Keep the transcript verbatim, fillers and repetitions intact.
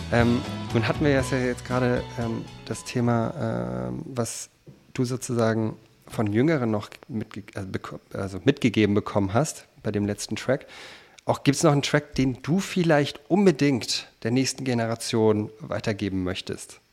Ähm, nun hatten wir ja jetzt gerade ähm, das Thema, ähm, was du sozusagen von Jüngeren noch mitge- also beko- also mitgegeben bekommen hast bei dem letzten Track. Auch gibt es noch einen Track, den du vielleicht unbedingt der nächsten Generation weitergeben möchtest?